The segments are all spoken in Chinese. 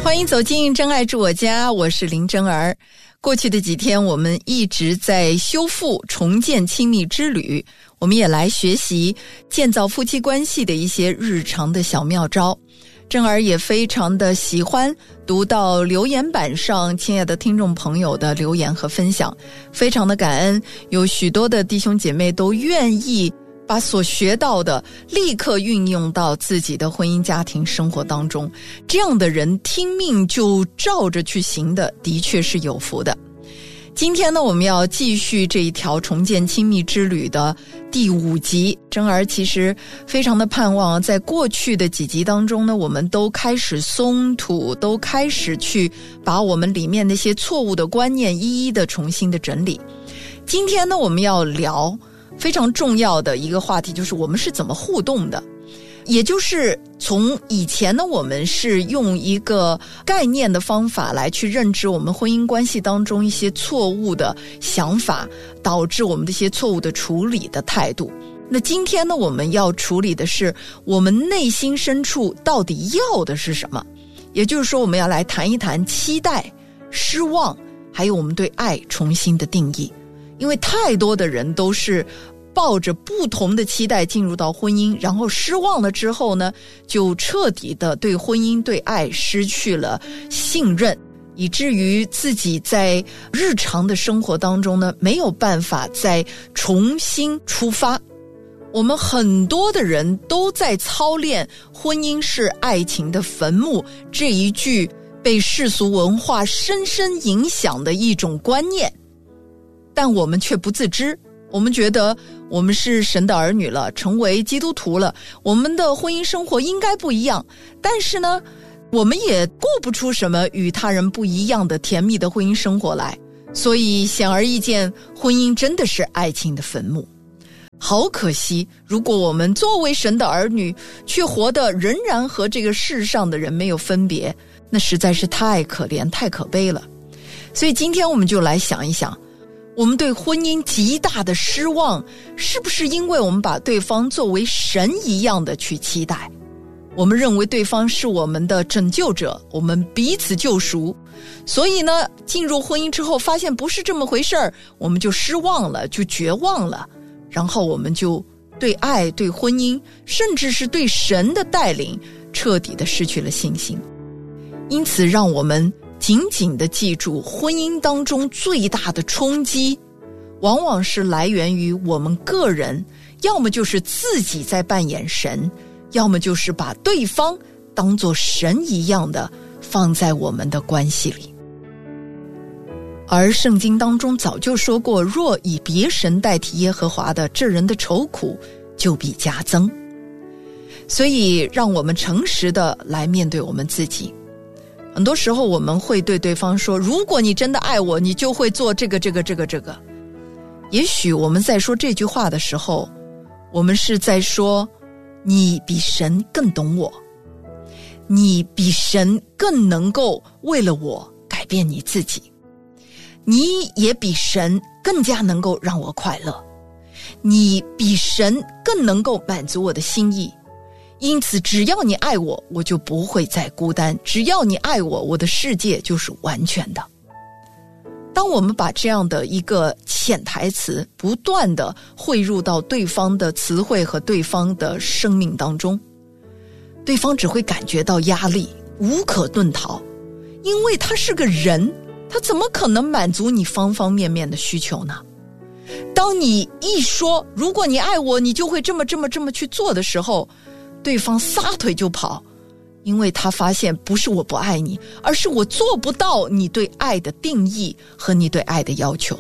欢迎走进真爱住我家，我是林真儿。过去的几天我们一直在修复重建亲密之旅，我们也来学习建造夫妻关系的一些日常的小妙招。真儿也非常的喜欢读到留言板上亲爱的听众朋友的留言和分享，非常的感恩，有许多的弟兄姐妹都愿意把所学到的立刻运用到自己的婚姻家庭生活当中，这样的人听命就照着去行的，的确是有福的。今天呢，我们要继续这一条重建亲密之旅的第5集。真儿其实非常的盼望，在过去的几集当中呢，我们都开始松土，都开始去把我们里面那些错误的观念一一的重新的整理。今天呢，我们要聊非常重要的一个话题，就是我们是怎么互动的。也就是从以前呢，我们是用一个概念的方法来去认知我们婚姻关系当中一些错误的想法，导致我们这些错误的处理的态度。那今天呢，我们要处理的是我们内心深处到底要的是什么。也就是说，我们要来谈一谈期待、失望，还有我们对爱重新的定义。因为太多的人都是抱着不同的期待进入到婚姻，然后失望了之后呢，就彻底的对婚姻对爱失去了信任，以至于自己在日常的生活当中呢，没有办法再重新出发。我们很多的人都在操练婚姻是爱情的坟墓这一句被世俗文化深深影响的一种观念，但我们却不自知。我们觉得我们是神的儿女了，成为基督徒了，我们的婚姻生活应该不一样，但是呢，我们也过不出什么与他人不一样的甜蜜的婚姻生活来。所以显而易见，婚姻真的是爱情的坟墓。好可惜，如果我们作为神的儿女却活得仍然和这个世上的人没有分别，那实在是太可怜太可悲了。所以今天我们就来想一想，我们对婚姻极大的失望，是不是因为我们把对方作为神一样的去期待？我们认为对方是我们的拯救者，我们彼此救赎，所以呢，进入婚姻之后发现不是这么回事儿，我们就失望了，就绝望了，然后我们就对爱、对婚姻，甚至是对神的带领，彻底的失去了信心。因此，让我们紧紧地记住，婚姻当中最大的冲击往往是来源于我们个人，要么就是自己在扮演神，要么就是把对方当作神一样的放在我们的关系里。而圣经当中早就说过，若以别神代替耶和华的，这人的愁苦就必加增。所以让我们诚实的来面对我们自己。很多时候我们会对对方说，如果你真的爱我，你就会做这个。也许我们在说这句话的时候，我们是在说，你比神更懂我，你比神更能够为了我改变你自己，你也比神更加能够让我快乐，你比神更能够满足我的心意。因此只要你爱我，我就不会再孤单，只要你爱我，我的世界就是完全的。当我们把这样的一个潜台词不断地汇入到对方的词汇和对方的生命当中，对方只会感觉到压力，无可遁逃，因为他是个人，他怎么可能满足你方方面面的需求呢？当你一说，如果你爱我，你就会这么去做的时候，对方撒腿就跑，因为他发现不是我不爱你，而是我做不到你对爱的定义和你对爱的要求。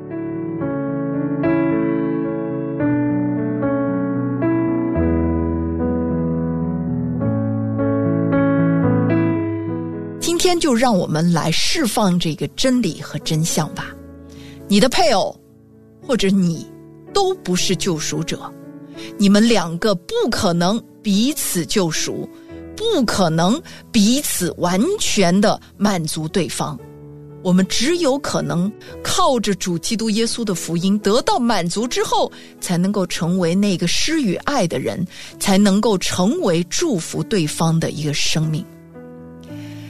今天就让我们来释放这个真理和真相吧。你的配偶或者你都不是救赎者，你们两个不可能彼此救赎，不可能彼此完全的满足对方。我们只有可能靠着主基督耶稣的福音得到满足之后，才能够成为那个施与爱的人，才能够成为祝福对方的一个生命。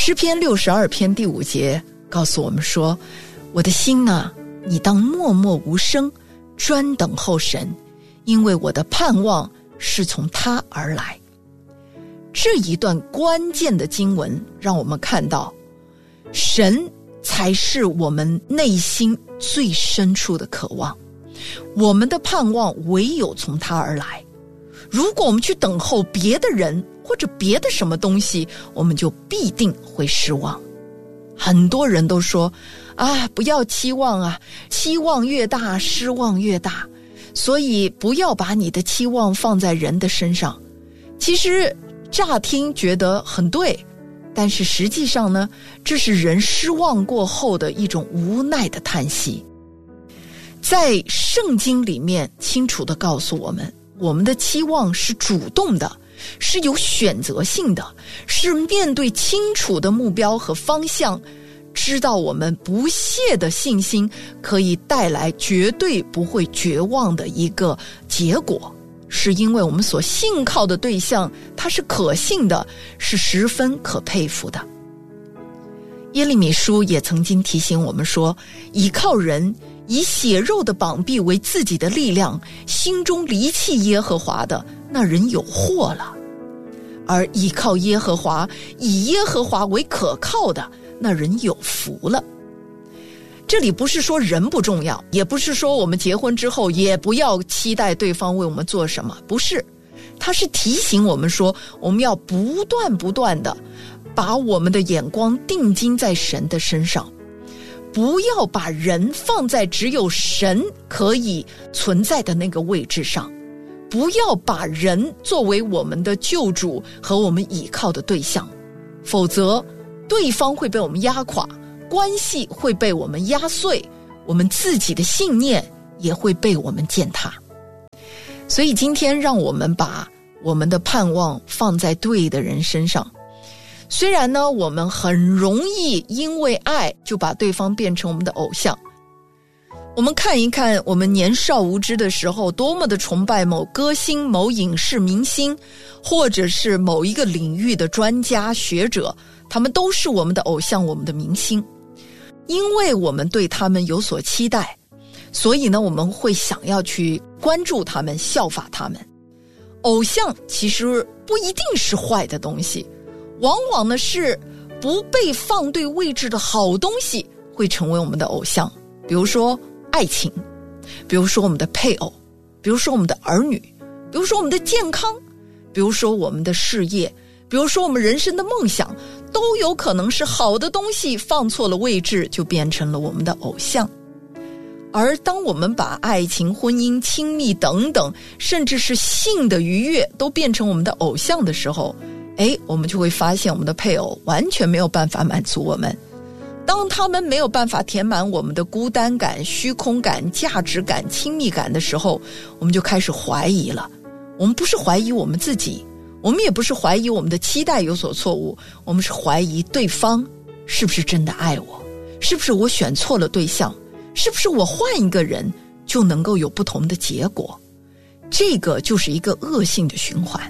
诗篇62篇第5节告诉我们说，我的心哪，你当默默无声，专等候神，因为我的盼望是从他而来。这一段关键的经文让我们看到，神才是我们内心最深处的渴望，我们的盼望唯有从他而来。如果我们去等候别的人或者别的什么东西，我们就必定会失望。很多人都说不要期望啊，期望越大失望越大，所以不要把你的期望放在人的身上。其实乍听觉得很对，但是实际上呢，这是人失望过后的一种无奈的叹息。在圣经里面清楚地告诉我们，我们的期望是主动的，是有选择性的，是面对清楚的目标和方向，知道我们不懈的信心可以带来绝对不会绝望的一个结果，是因为我们所信靠的对象它是可信的，是十分可佩服的。耶利米书也曾经提醒我们说，倚靠人，以血肉的膀臂为自己的力量，心中离弃耶和华的，那人有祸了；而倚靠耶和华，以耶和华为可靠的，那人有福了。这里不是说人不重要，也不是说我们结婚之后也不要期待对方为我们做什么，不是，他是提醒我们说，我们要不断的把我们的眼光定睛在神的身上，不要把人放在只有神可以存在的那个位置上，不要把人作为我们的救主和我们倚靠的对象，否则对方会被我们压垮，关系会被我们压碎，我们自己的信念也会被我们践踏。所以今天让我们把我们的盼望放在对的人身上。虽然呢，我们很容易因为爱就把对方变成我们的偶像。我们看一看我们年少无知的时候，多么的崇拜某歌星、某影视明星，或者是某一个领域的专家学者，他们都是我们的偶像，我们的明星。因为我们对他们有所期待，所以呢，我们会想要去关注他们，效法他们。偶像其实不一定是坏的东西，往往呢是不被放对位置的好东西会成为我们的偶像。比如说爱情，比如说我们的配偶，比如说我们的儿女，比如说我们的健康，比如说我们的事业，比如说我们人生的梦想，都有可能是好的东西放错了位置，就变成了我们的偶像。而当我们把爱情、婚姻、亲密等等，甚至是性的愉悦都变成我们的偶像的时候，我们就会发现我们的配偶完全没有办法满足我们。当他们没有办法填满我们的孤单感、虚空感、价值感、亲密感的时候，我们就开始怀疑了。我们不是怀疑我们自己，我们也不是怀疑我们的期待有所错误，我们是怀疑对方是不是真的爱我，是不是我选错了对象，是不是我换一个人就能够有不同的结果。这个就是一个恶性的循环。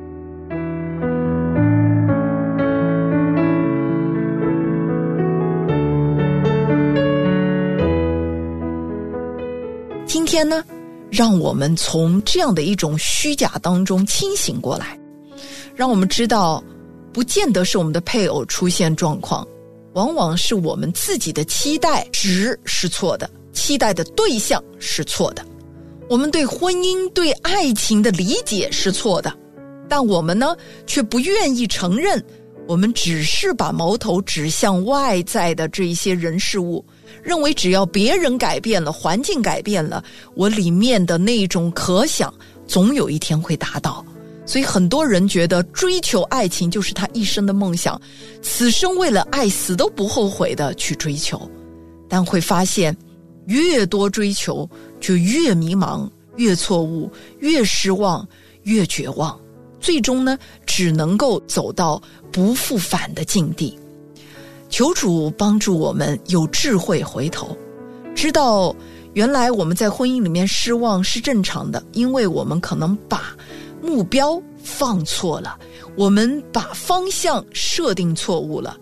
今天呢，让我们从这样的一种虚假当中清醒过来，让我们知道不见得是我们的配偶出现状况，往往是我们自己的期待值是错的，期待的对象是错的，我们对婚姻、对爱情的理解是错的，但我们呢却不愿意承认，我们只是把矛头指向外在的这一些人事物，认为只要别人改变了，环境改变了，我里面的那种可想总有一天会达到。所以很多人觉得追求爱情就是他一生的梦想，此生为了爱死都不后悔的去追求，但会发现越多追求就越迷茫，越错误，越失望，越绝望，最终呢只能够走到不复返的境地。求主帮助我们有智慧回头，知道原来我们在婚姻里面失望是正常的，因为我们可能把目标放错了，我们把方向设定错误了，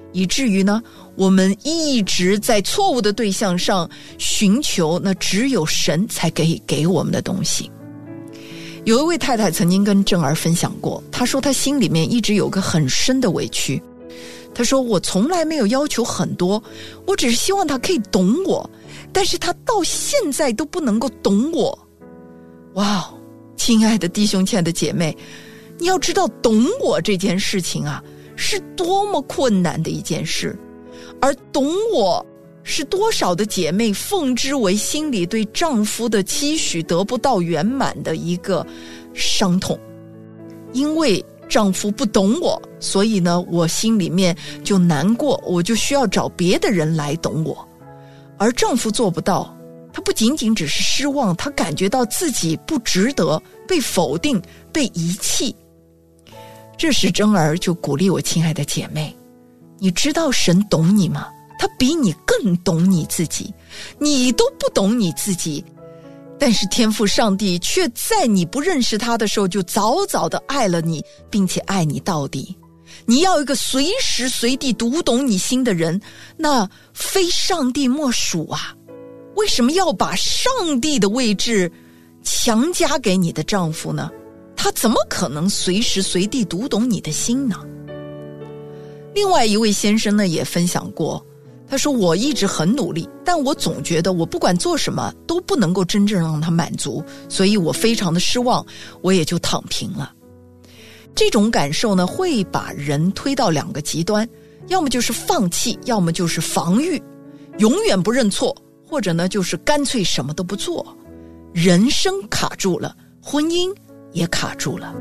以至于呢，我们一直在错误的对象上寻求那只有神才可以给我们的东西。有一位太太曾经跟正儿分享过，她说她心里面一直有个很深的委屈。她说我从来没有要求很多，我只是希望他可以懂我，但是他到现在都不能够懂我。哇，亲爱的弟兄亲爱的姐妹，你要知道懂我这件事情啊，是多么困难的一件事，而懂我是多少的姐妹奉之为心里对丈夫的期许得不到圆满的一个伤痛。因为丈夫不懂我，所以呢，我心里面就难过，我就需要找别的人来懂我。而丈夫做不到，他不仅仅只是失望，他感觉到自己不值得，被否定，被遗弃。这时真儿就鼓励我，亲爱的姐妹，你知道神懂你吗？他比你更懂你自己，你都不懂你自己，但是天父上帝却在你不认识他的时候就早早的爱了你，并且爱你到底。你要一个随时随地读懂你心的人，那非上帝莫属啊！为什么要把上帝的位置强加给你的丈夫呢？他怎么可能随时随地读懂你的心呢？另外一位先生呢也分享过，他说我一直很努力，但我总觉得我不管做什么都不能够真正让他满足，所以我非常的失望，我也就躺平了。这种感受呢会把人推到两个极端，要么就是放弃，要么就是防御，永远不认错，或者呢就是干脆什么都不做。人生卡住了，婚姻也卡住了。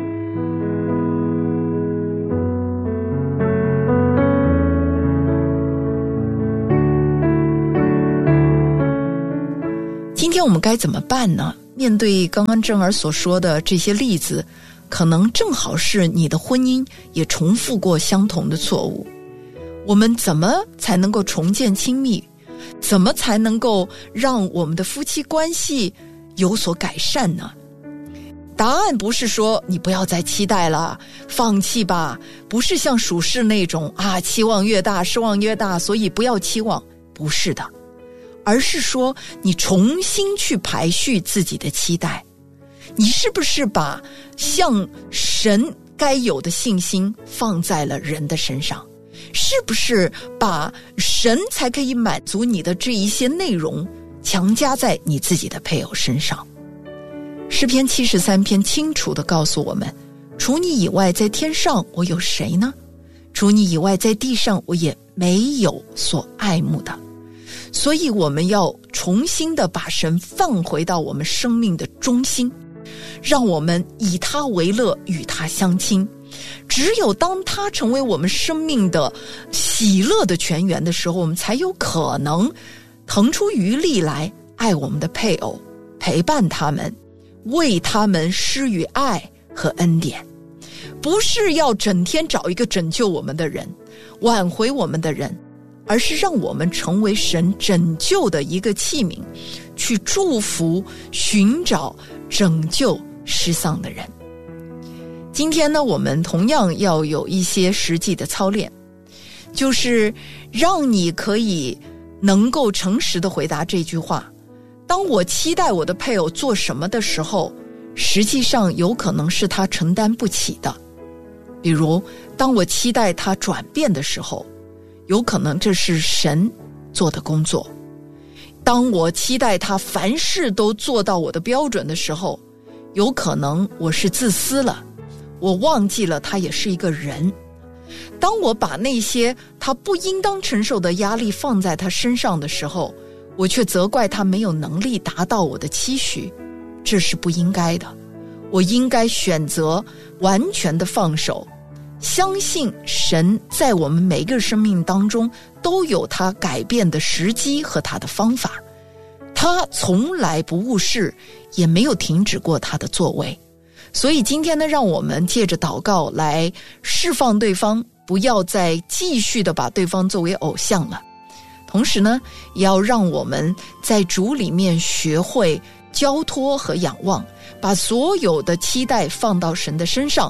今天我们该怎么办呢？面对刚刚正儿所说的这些例子，可能正好是你的婚姻也重复过相同的错误。我们怎么才能够重建亲密？怎么才能够让我们的夫妻关系有所改善呢？答案不是说你不要再期待了，放弃吧，不是像属世那种期望越大失望越大，所以不要期望，不是的，而是说你重新去排序自己的期待。你是不是把向神该有的信心放在了人的身上？是不是把神才可以满足你的这一些内容强加在你自己的配偶身上？诗篇73篇清楚地告诉我们，除你以外在天上我有谁呢？除你以外在地上我也没有所爱慕的。所以我们要重新的把神放回到我们生命的中心，让我们以他为乐，与他相亲。只有当他成为我们生命的喜乐的泉源的时候，我们才有可能腾出余力来爱我们的配偶，陪伴他们，为他们施予爱和恩典。不是要整天找一个拯救我们的人，挽回我们的人，而是让我们成为神拯救的一个器皿，去祝福寻找拯救失丧的人。今天呢，我们同样要有一些实际的操练，就是让你可以能够诚实的回答这句话：当我期待我的配偶做什么的时候，实际上有可能是他承担不起的。比如当我期待他转变的时候，有可能这是神做的工作。当我期待他凡事都做到我的标准的时候，有可能我是自私了，我忘记了他也是一个人。当我把那些他不应当承受的压力放在他身上的时候，我却责怪他没有能力达到我的期许，这是不应该的。我应该选择完全的放手，相信神在我们每个生命当中都有他改变的时机和他的方法，他从来不误事，也没有停止过他的作为。所以今天呢，让我们借着祷告来释放对方，不要再继续的把对方作为偶像了。同时呢，也要让我们在主里面学会交托和仰望，把所有的期待放到神的身上，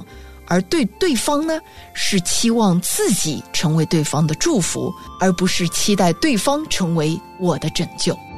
而对对方呢，是期望自己成为对方的祝福，而不是期待对方成为我的拯救。